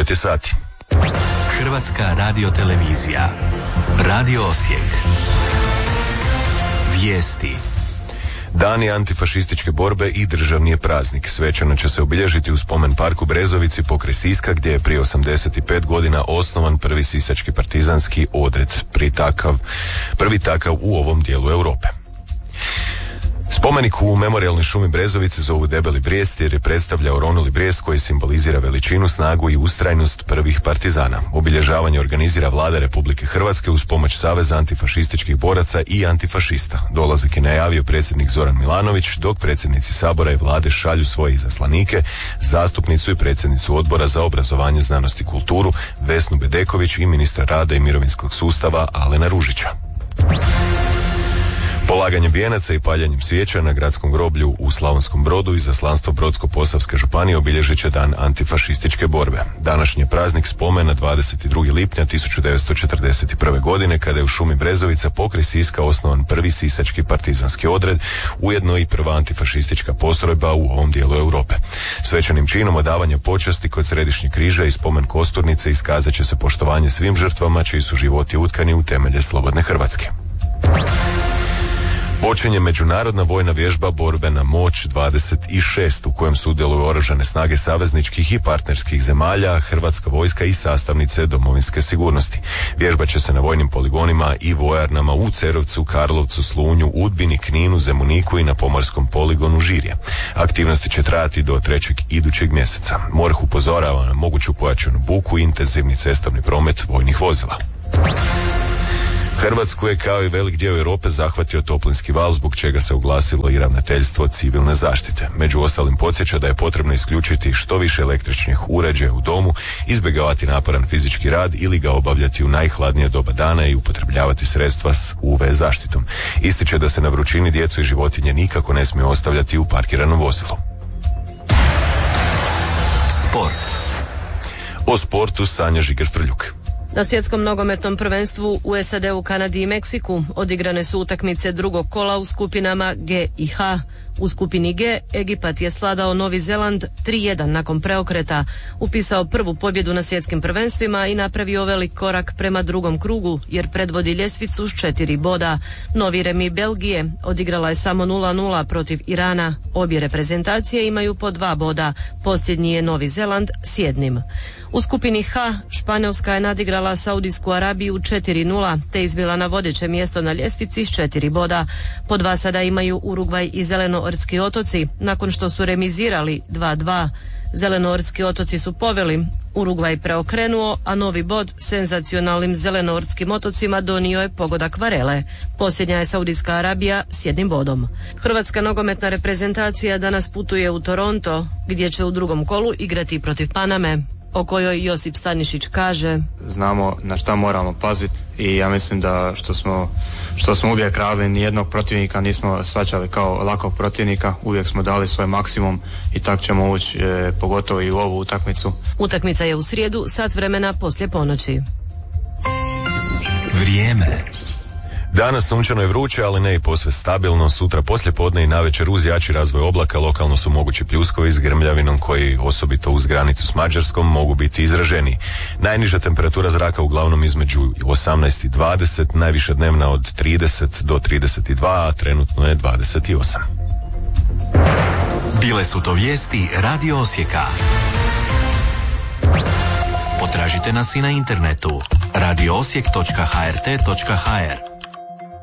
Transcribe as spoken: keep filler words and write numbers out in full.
devet je sati. Hrvatska radiotelevizija. Radio Osijek. Vijesti. Dani antifašističke borbe i državni je praznik. Svečano će se obilježiti u spomen parku Brezovici pokraj Siska, gdje je prije osamdeset pet godina osnovan prvi sisački partizanski odred, prvi takav, prvi takav u ovom dijelu Europe. Spomenik u memorijalnoj šumi Brezovice zovu Debeli brijest jer je predstavlja oronuli brijest koji simbolizira veličinu, snagu i ustrajnost prvih partizana. Obilježavanje organizira Vlada Republike Hrvatske uz pomoć Saveza antifašističkih boraca i antifašista. Dolazak je najavio predsjednik Zoran Milanović, dok predsjednici Sabora i Vlade šalju svoje izaslanike, zastupnicu i predsjednicu Odbora za obrazovanje, znanost i kulturu Vesnu Bedeković i ministra rada i mirovinskog sustava Alena Ružića. Polaganjem vijenaca i paljanjem svijeća na gradskom groblju u Slavonskom Brodu izaslanstvo Brodsko-posavske županije obilježit će dan antifašističke borbe. Današnji je praznik spomen na dvadeset drugi lipnja tisuću devetsto četrdeset prve. godine kada je u šumi Brezovica pokraj Siska osnovan prvi sisački partizanski odred, ujedno i prva antifašistička postrojba u ovom dijelu Europe. Svečanim činom odavanja počasti kod Središnjeg križa i spomen kosturnice iskazat će se poštovanje svim žrtvama čiji su životi utkani u temelje slobodne Hrvatske. Počinje međunarodna vojna vježba Borbena moć dvadeset šest u kojem sudjeluju oružane snage savezničkih i partnerskih zemalja, Hrvatska vojska i sastavnice domovinske sigurnosti. Vježba će se na vojnim poligonima i vojarnama u Cerovcu, Karlovcu, Slunju, Udbini, Kninu, Zemuniku i na pomorskom poligonu Žirje. Aktivnosti će trajati do trećeg idućeg mjeseca. MORH upozorava na moguću pojačanu buku i intenzivni cestovni promet vojnih vozila. Hrvatsku je kao i velik dio Europe zahvatio toplinski val, zbog čega se oglasilo i ravnateljstvo civilne zaštite. Među ostalim podsjeća da je potrebno isključiti što više električnih uređaja u domu, izbjegavati naporan fizički rad ili ga obavljati u najhladnije doba dana i upotrebljavati sredstva s U V zaštitom. Ističe da se na vrućini djecu i životinje nikako ne smije ostavljati u parkiranom vozilu. Sport. O sportu Sanja Žiger-Frljuk. Na svjetskom nogometnom prvenstvu u S A D-u, Kanadi i Meksiku odigrane su utakmice drugog kola u skupinama G i H. U skupini G Egipat je svladao Novi Zeland tri jedan nakon preokreta, upisao prvu pobjedu na svjetskim prvenstvima i napravio velik korak prema drugom krugu jer predvodi ljestvicu s četiri boda. Novi remi Belgije odigrala je samo nula nula protiv Irana. Obje reprezentacije imaju po dva boda. Posljednji je Novi Zeland s jednim. U skupini H Španjolska je nadigrala Saudijsku Arabiju četiri nula te izbila na vodeće mjesto na ljestvici s četiri boda. Po dva sada imaju Urugvaj i Zelenoortski otoci nakon što su remizirali dva dva. Zelenoortski otoci su poveli, Urugvaj preokrenuo, a novi bod senzacionalnim Zelenoortskim otocima donio je pogodak Varele. Posljednja je Saudijska Arabija s jednim bodom. Hrvatska nogometna reprezentacija danas putuje u Toronto, gdje će u drugom kolu igrati protiv Paname, o kojoj Josip Stanišić kaže: znamo na šta moramo paziti i ja mislim da što smo, što smo uvijek radili, nijednog protivnika nismo shvaćali kao lakog protivnika, uvijek smo dali svoj maksimum i tako ćemo ući e, pogotovo i u ovu utakmicu. Utakmica je u srijedu, sat vremena poslije ponoći. Vrijeme. Danas sunčano je vruće, ali ne i posve stabilno. Sutra poslije podne i navečer uz jači razvoj oblaka lokalno su mogući pljuskovi s grmljavinom koji osobito uz granicu s Mađarskom mogu biti izraženiji. Najniža temperatura zraka uglavnom između osamnaest i dvadeset, najviša dnevna od trideset do trideset dva, a trenutno je dvadeset osam. Bile su to vijesti Radio Osijeka. Potražite nas i na internetu radio osijek točka h r t točka h r.